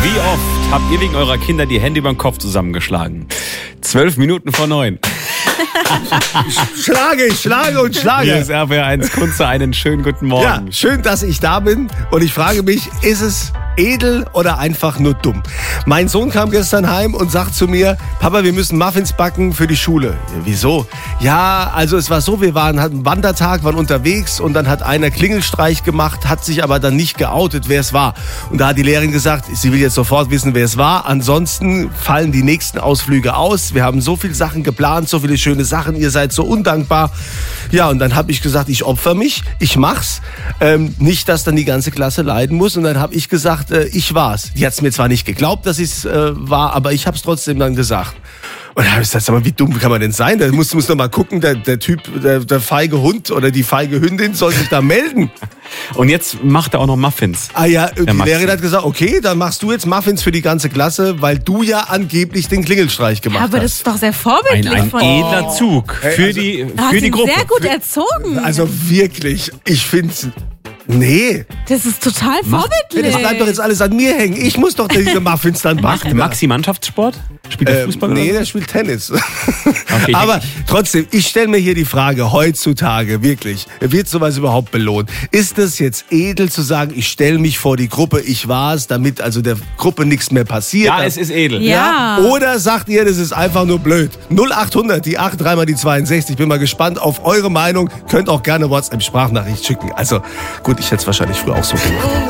Wie oft habt ihr wegen eurer Kinder die Hände über den Kopf zusammengeschlagen? 12 Minuten vor 9. Schlage und schlage. Hier ist RBR1 Kunze, einen schönen guten Morgen. Ja, schön, dass ich da bin. Und ich frage mich, ist es edel oder einfach nur dumm? Mein Sohn kam gestern heim und sagt zu mir, Papa, wir müssen Muffins backen für die Schule. Ja, wieso? Ja, also es war so, hatten einen Wandertag, waren unterwegs und dann hat einer Klingelstreich gemacht, hat sich aber dann nicht geoutet, wer es war. Und da hat die Lehrerin gesagt, sie will jetzt sofort wissen, wer es war. Ansonsten fallen die nächsten Ausflüge aus. Wir haben so viele Sachen geplant, so viele schöne Sachen, ihr seid so undankbar. Ja, und dann habe ich gesagt, ich opfer mich, ich mach's. Nicht, dass dann die ganze Klasse leiden muss. Und dann habe ich gesagt, ich war's. Die hat's mir zwar nicht geglaubt, dass ich's war, aber ich hab's trotzdem dann gesagt. Und da habe ich gesagt, sag mal, wie dumm kann man denn sein? Da muss doch mal gucken, der Typ, der feige Hund oder die feige Hündin soll sich da melden. Und jetzt macht er auch noch Muffins. Ah ja, die Lehrerin hat gesagt, okay, dann machst du jetzt Muffins für die ganze Klasse, weil du ja angeblich den Klingelstreich gemacht hast. Aber das ist doch sehr vorbildlich Ein von edler Zug für die Gruppe. Sehr gut erzogen. Also wirklich, ich finde nee. Das ist total vorbildlich. Das bleibt doch jetzt alles an mir hängen. Ich muss doch diese Muffins dann Macht machen. Maxi Mannschaftssport? Spielt er Fußball? Nee, oder? der spielt Tennis. Okay, Aber trotzdem, ich stelle mir hier die Frage, heutzutage wirklich, wird sowas überhaupt belohnt? Ist es jetzt edel zu sagen, ich stelle mich vor die Gruppe, ich war's, damit also der Gruppe nichts mehr passiert? Ja, es ist edel. Ja. Oder sagt ihr, das ist einfach nur blöd? 0800, die 8, 3 mal die 62. Bin mal gespannt auf eure Meinung. Könnt auch gerne WhatsApp-Sprachnachricht schicken. Also gut, ich hätte es wahrscheinlich früher auch so gemacht.